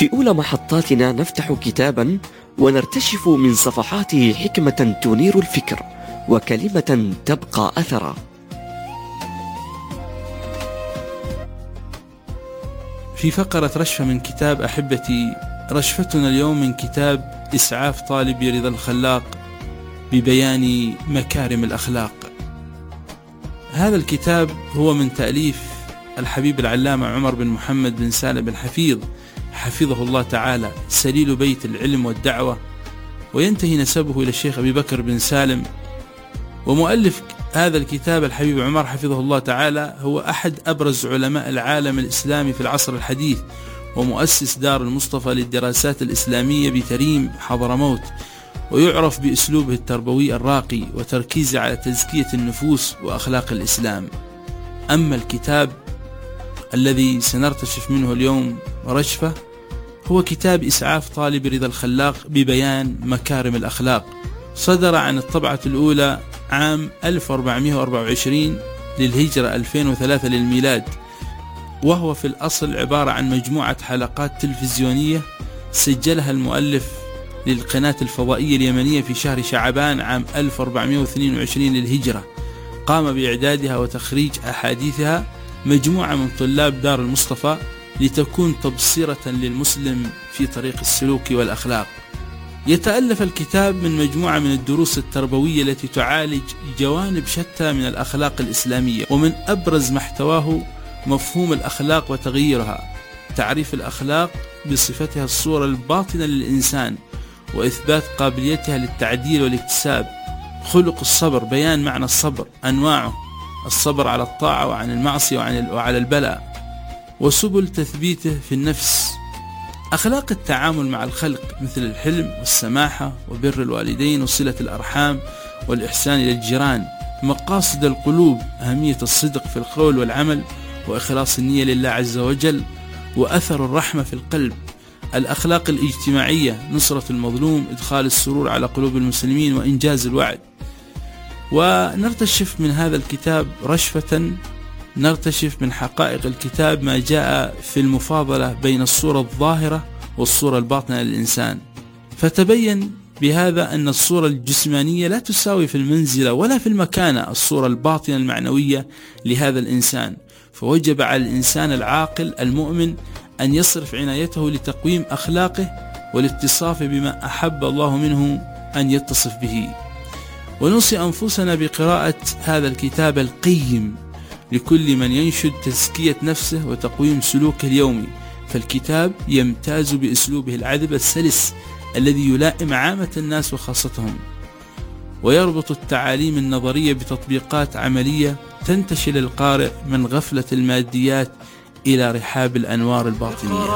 في أولى محطاتنا نفتح كتابا ونرتشف من صفحاته حكمة تنير الفكر وكلمة تبقى أثرا. في فقرة رشفة من كتاب أحبتي، رشفتنا اليوم من كتاب إسعاف طالب رضا الخلاق ببيان مكارم الأخلاق. هذا الكتاب هو من تأليف الحبيب العلامة عمر بن محمد بن سالم بن حفيظ حفظه الله تعالى، سليل بيت العلم والدعوة، وينتهي نسبه إلى الشيخ أبي بكر بن سالم. ومؤلف هذا الكتاب الحبيب عمر حفظه الله تعالى هو أحد أبرز علماء العالم الإسلامي في العصر الحديث، ومؤسس دار المصطفى للدراسات الإسلامية بتريم حضرموت، ويعرف بأسلوبه التربوي الراقي وتركيزه على تزكية النفوس وأخلاق الإسلام. أما الكتاب الذي سنرتشف منه اليوم رشفة هو كتاب إسعاف طالب رضا الخلاق ببيان مكارم الأخلاق، صدر عن الطبعة الأولى عام 1424 للهجرة 2003 للميلاد، وهو في الأصل عبارة عن مجموعة حلقات تلفزيونية سجلها المؤلف للقناة الفضائية اليمنية في شهر شعبان عام 1422 للهجرة. قام بإعدادها وتخريج أحاديثها مجموعة من طلاب دار المصطفى لتكون تبصرة للمسلم في طريق السلوك والأخلاق. يتألف الكتاب من مجموعة من الدروس التربوية التي تعالج جوانب شتى من الأخلاق الإسلامية، ومن أبرز محتواه مفهوم الأخلاق وتغييرها، تعريف الأخلاق بصفتها الصورة الباطنة للإنسان وإثبات قابليتها للتعديل والاكتساب، خلق الصبر، بيان معنى الصبر، أنواعه، الصبر على الطاعة وعن المعصية وعلى البلاء، وسبل تثبيته في النفس، أخلاق التعامل مع الخلق مثل الحلم والسماحة وبر الوالدين وصلة الأرحام والإحسان إلى الجيران، مقاصد القلوب، أهمية الصدق في القول والعمل وإخلاص النية لله عز وجل، وأثر الرحمة في القلب، الأخلاق الاجتماعية، نصرة المظلوم، إدخال السرور على قلوب المسلمين وإنجاز الوعد. ونرتشف من هذا الكتاب رشفة، نرتشف من حقائق الكتاب ما جاء في المفاضلة بين الصورة الظاهرة والصورة الباطنة للإنسان، فتبين بهذا أن الصورة الجسمانية لا تساوي في المنزلة ولا في المكانة الصورة الباطنة المعنوية لهذا الإنسان، فوجب على الإنسان العاقل المؤمن أن يصرف عنايته لتقويم أخلاقه والاتصاف بما أحب الله منه أن يتصف به. ونوصي أنفسنا بقراءة هذا الكتاب القيم لكل من ينشد تزكية نفسه وتقويم سلوكه اليومي، فالكتاب يمتاز بأسلوبه العذب السلس الذي يلائم عامة الناس وخاصتهم، ويربط التعاليم النظرية بتطبيقات عملية تنتشل القارئ من غفلة الماديات إلى رحاب الأنوار الباطنية.